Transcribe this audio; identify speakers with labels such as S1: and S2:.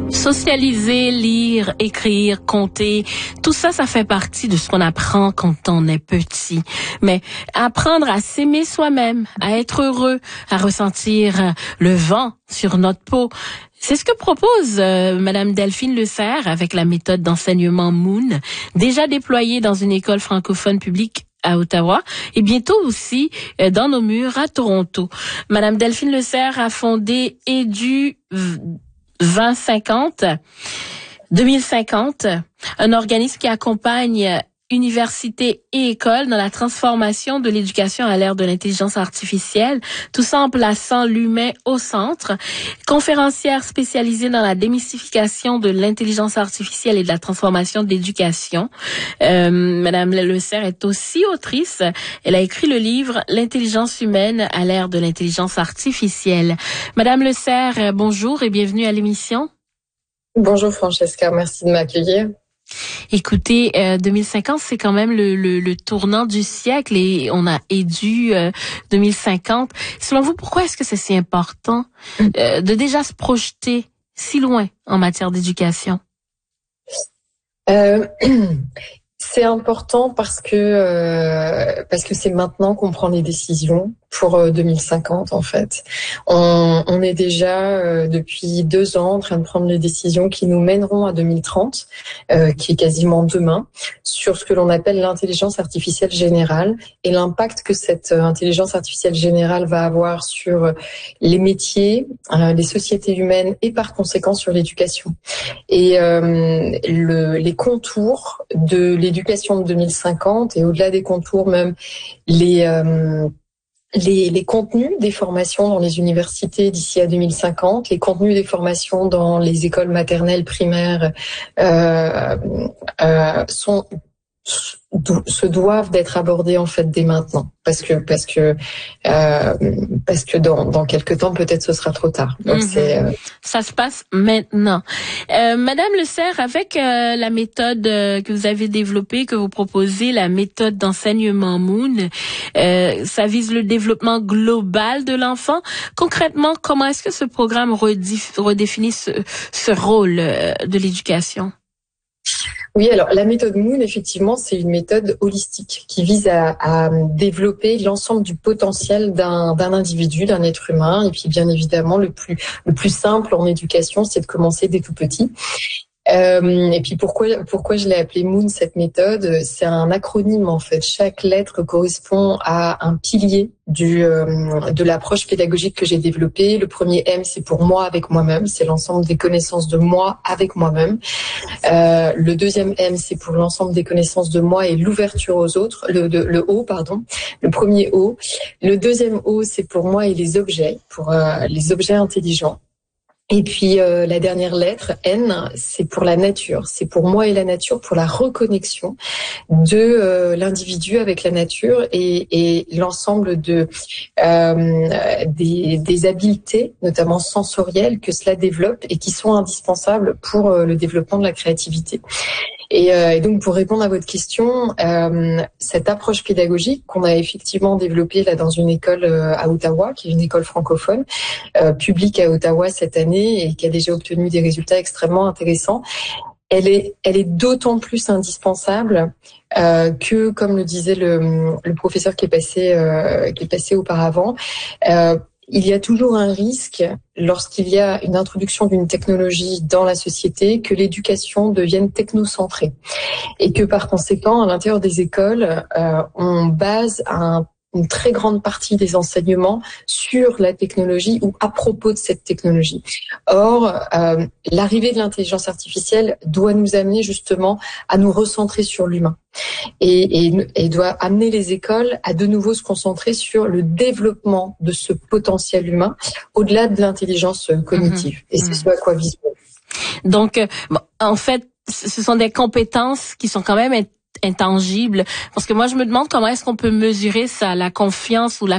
S1: Socialiser, lire, écrire, compter, tout ça, ça fait partie de ce qu'on apprend quand on est petit. Mais apprendre à s'aimer soi-même, à être heureux, à ressentir le vent sur notre peau, c'est ce que propose Madame Delphine Lecerf avec la méthode d'enseignement Moon, déjà déployée dans une école francophone publique à Ottawa et bientôt aussi dans nos murs à Toronto. Madame Delphine Lecerf a fondé Edu 2050, un organisme qui accompagne universités et écoles dans la transformation de l'éducation à l'ère de l'intelligence artificielle, tout ça en plaçant l'humain au centre. Conférencière spécialisée dans la démystification de l'intelligence artificielle et de la transformation de l'éducation, Madame Lecerf est aussi autrice. Elle a écrit le livre L'intelligence humaine à l'ère de l'intelligence artificielle. Madame Lecerf, bonjour et bienvenue à l'émission.
S2: Bonjour Francesca, merci de m'accueillir.
S1: Écoutez, 2050, c'est quand même le tournant du siècle et on a Edu 2050. Selon vous, pourquoi est-ce que c'est si important de déjà se projeter si loin en matière d'éducation?
S2: C'est important parce que c'est maintenant qu'on prend les décisions pour 2050 en fait. On est déjà depuis 2 ans en train de prendre les décisions qui nous mèneront à 2030, qui est quasiment demain, sur ce que l'on appelle l'intelligence artificielle générale et l'impact que cette intelligence artificielle générale va avoir sur les métiers, les sociétés humaines et par conséquent sur l'éducation. Et les contours de l'éducation de 2050 et au-delà des contours même les contenus des formations dans les universités d'ici à 2050, les contenus des formations dans les écoles maternelles, primaires se doivent d'être abordés en fait dès maintenant parce que dans quelques temps peut-être ce sera trop tard. Donc
S1: ça se passe maintenant. Madame Lecerf, avec la méthode que vous avez développée, que vous proposez, la méthode d'enseignement Moon, ça vise le développement global de l'enfant. Concrètement, comment est-ce que ce programme redéfinit ce rôle de l'éducation?
S2: Oui, alors la méthode Moon, effectivement, c'est une méthode holistique qui vise à développer l'ensemble du potentiel d'un individu, d'un être humain. Et puis, bien évidemment, le plus simple en éducation, c'est de commencer dès tout petit. Et puis pourquoi je l'ai appelé Moon, cette méthode? C'est un acronyme en fait. Chaque lettre correspond à un pilier de l'approche pédagogique que j'ai développée. Le premier M, c'est pour moi avec moi-même, c'est l'ensemble des connaissances de moi avec moi-même. Le deuxième M, c'est pour l'ensemble des connaissances de moi et l'ouverture aux autres. Le O, pardon. Le premier O. Le deuxième O, c'est pour moi et les objets, pour les objets intelligents. Et puis la dernière lettre, N, c'est pour la nature. C'est pour moi et la nature, pour la reconnexion de l'individu avec la nature et l'ensemble des habiletés, notamment sensorielles, que cela développe et qui sont indispensables pour le développement de la créativité. Et donc, pour répondre à votre question, cette approche pédagogique qu'on a effectivement développée là dans une école à Ottawa, qui est une école francophone publique à Ottawa cette année et qui a déjà obtenu des résultats extrêmement intéressants, elle est d'autant plus indispensable que, comme le disait le professeur qui est passé auparavant, il y a toujours un risque, lorsqu'il y a une introduction d'une technologie dans la société, que l'éducation devienne technocentrée. Et que par conséquent, à l'intérieur des écoles, on base une très grande partie des enseignements sur la technologie ou à propos de cette technologie. Or, l'arrivée de l'intelligence artificielle doit nous amener justement à nous recentrer sur l'humain. Et doit amener les écoles à de nouveau se concentrer sur le développement de ce potentiel humain au-delà de l'intelligence cognitive. Et c'est ce à quoi vise.
S1: Donc, en fait, ce sont des compétences qui sont quand même intangibles. Parce que moi, je me demande comment est-ce qu'on peut mesurer ça, la confiance ou la